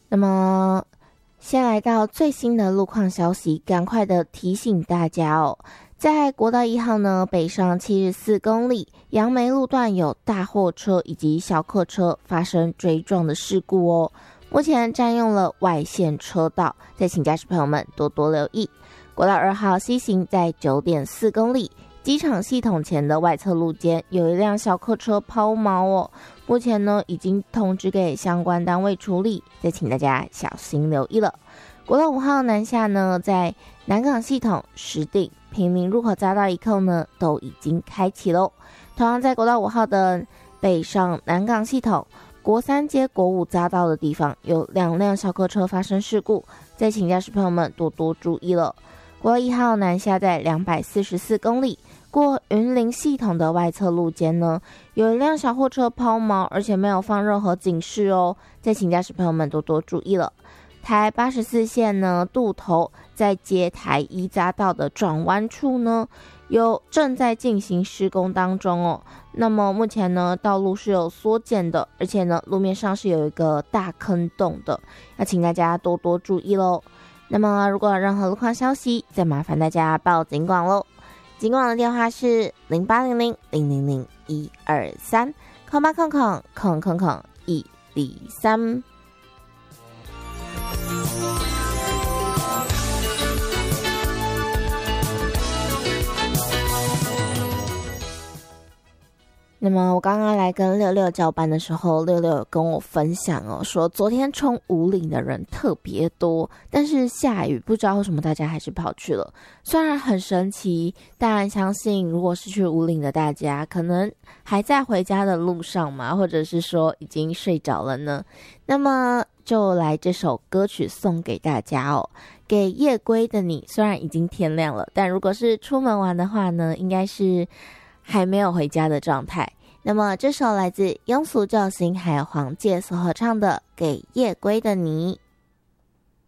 那么先来到最新的路况消息，赶快的提醒大家哦，在国道1号呢北上74公里杨梅路段有大货车以及小客车发生追撞的事故哦，目前占用了外线车道，再请驾驶朋友们多多留意。国道2号西行在9.4公里机场系统前的外侧路肩有一辆小客车抛锚哦，目前呢已经通知给相关单位处理，再请大家小心留意了。国道5号南下呢，在南港系统、石碇、平林入口匝道一扣呢都已经开启喽。同样在国道5号的北上南港系统国三街国五匝道的地方有2辆小客车发生事故，再请驾驶朋友们多多注意了。国道1号南下在244公里过云林系统的外侧路肩呢，有一辆小货车抛锚，而且没有放任何警示哦，再请驾驶朋友们多多注意了。台84线呢，渡头在接台1匝道的转弯处呢，正在进行施工当中哦。那么目前呢，道路是有缩减的，而且呢，路面上是有一个大坑洞的，要请大家多多注意喽。那么如果有任何路况消息，再麻烦大家报警广喽。警广的电话是0800000123，空8空空空空空103。那么我刚刚来跟六六交班的时候，六六有跟我分享哦，说昨天冲武岭的人特别多，但是下雨，不知道为什么大家还是跑去了。虽然很神奇，但相信如果是去武岭的大家，可能还在回家的路上嘛，或者是说已经睡着了呢。那么就来这首歌曲送给大家哦，给夜归的你。虽然已经天亮了，但如果是出门玩的话呢，应该是还没有回家的状态。那么这首来自庸俗救星还有黄玠所合唱的《给夜归的你》。